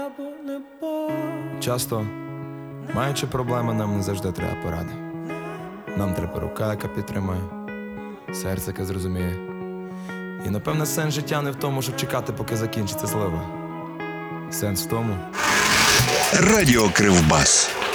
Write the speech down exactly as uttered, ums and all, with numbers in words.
Часто, маючи проблеми, нам не завжди треба поради. Нам треба рука, яка підтримає, серце, яке зрозуміє. І, напевне, сенс життя не в тому, щоб чекати, поки закінчиться злива. Сенс в тому. Радіо Кривбас.